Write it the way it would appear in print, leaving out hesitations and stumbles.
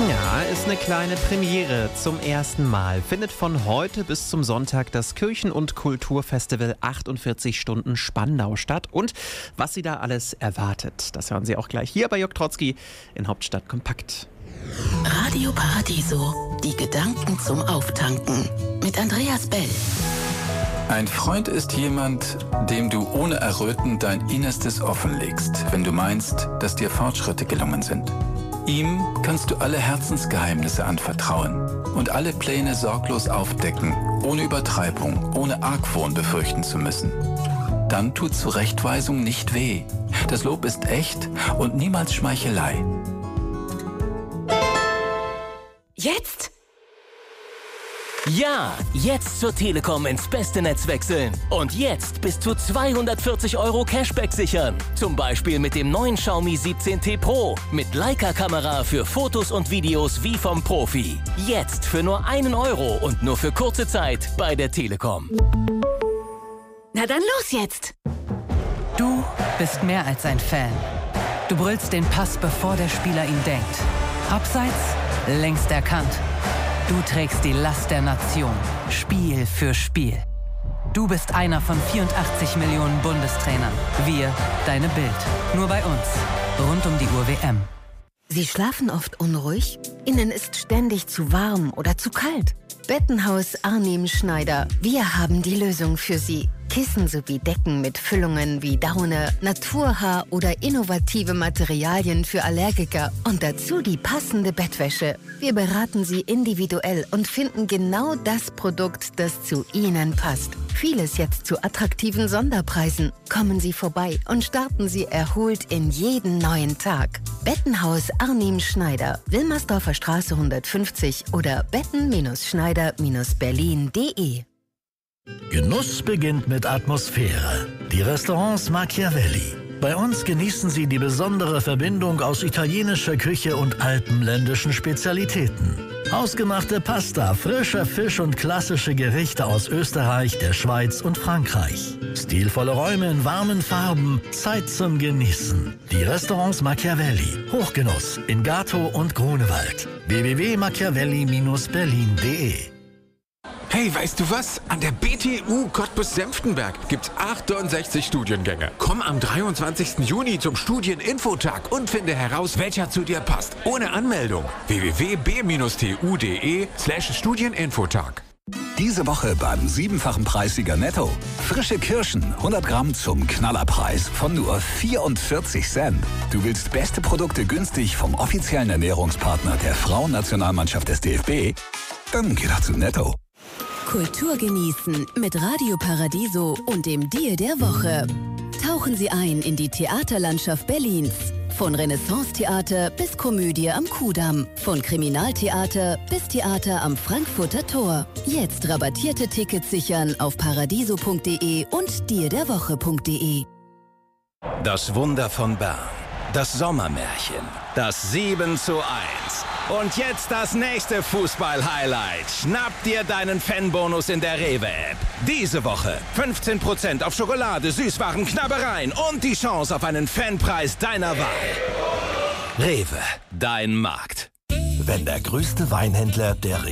Ja, ist eine kleine Premiere zum ersten Mal. Findet von heute bis zum Sonntag das Kirchen- und Kulturfestival 48 Stunden Spandau statt. Und was Sie da alles erwartet, das hören Sie auch gleich hier bei Jörg Trotzki in Hauptstadt Kompakt. Radio Paradiso, die Gedanken zum Auftanken mit Andreas Bell. Ein Freund ist jemand, dem du ohne Erröten dein Innerstes offenlegst, wenn du meinst, dass dir Fortschritte gelungen sind. Ihm kannst du alle Herzensgeheimnisse anvertrauen und alle Pläne sorglos aufdecken, ohne Übertreibung, ohne Argwohn befürchten zu müssen. Dann tut Zurechtweisung nicht weh. Das Lob ist echt und niemals Schmeichelei. Jetzt? Ja, jetzt zur Telekom ins beste Netz wechseln. Und jetzt bis zu 240 € Cashback sichern. Zum Beispiel mit dem neuen Xiaomi 17T Pro. Mit Leica-Kamera für Fotos und Videos wie vom Profi. Jetzt für nur 1 € und nur für kurze Zeit bei der Telekom. Na dann los jetzt! Du bist mehr als ein Fan. Du brüllst den Pass, bevor der Spieler ihn denkt. Abseits, längst erkannt. Du trägst die Last der Nation, Spiel für Spiel. Du bist einer von 84 Millionen Bundestrainern. Wir, deine Bild. Nur bei uns. Rund um die Uhr WM. Sie schlafen oft unruhig? Ihnen ist ständig zu warm oder zu kalt? Bettenhaus Arnim Schneider. Wir haben die Lösung für Sie. Kissen sowie Decken mit Füllungen wie Daune, Naturhaar oder innovative Materialien für Allergiker und dazu die passende Bettwäsche. Wir beraten Sie individuell und finden genau das Produkt, das zu Ihnen passt. Vieles jetzt zu attraktiven Sonderpreisen. Kommen Sie vorbei und starten Sie erholt in jeden neuen Tag. Bettenhaus Arnim Schneider, Wilmersdorfer Straße 150 oder betten-schneider-berlin.de. Genuss beginnt mit Atmosphäre. Die Restaurants Machiavelli. Bei uns genießen Sie die besondere Verbindung aus italienischer Küche und alpenländischen Spezialitäten. Ausgemachte Pasta, frischer Fisch und klassische Gerichte aus Österreich, der Schweiz und Frankreich. Stilvolle Räume in warmen Farben, Zeit zum Genießen. Die Restaurants Machiavelli. Hochgenuss in Gato und Grunewald. www.machiavelli-berlin.de. Hey, weißt du was? An der BTU Cottbus-Senftenberg gibt's 68 Studiengänge. Komm am 23. Juni zum Studieninfotag und finde heraus, welcher zu dir passt. Ohne Anmeldung. www.b-tu.de/Studieninfotag. Diese Woche beim 7-fachen Preissieger Netto. Frische Kirschen, 100 Gramm zum Knallerpreis von nur 44 Cent. Du willst beste Produkte günstig vom offiziellen Ernährungspartner der Frauennationalmannschaft des DFB? Dann geh doch zu Netto. Kultur genießen mit Radio Paradiso und dem Deal der Woche. Tauchen Sie ein in die Theaterlandschaft Berlins. Von Renaissance-Theater bis Komödie am Kudamm. Von Kriminaltheater bis Theater am Frankfurter Tor. Jetzt rabattierte Tickets sichern auf paradiso.de und dealderwoche.de. Das Wunder von Bern. Das Sommermärchen. Das 7:1. Und jetzt das nächste Fußball-Highlight. Schnapp dir deinen Fanbonus in der Rewe-App. Diese Woche 15% auf Schokolade, Süßwaren, Knabbereien und die Chance auf einen Fanpreis deiner Wahl. Rewe, dein Markt. Wenn der größte Weinhändler der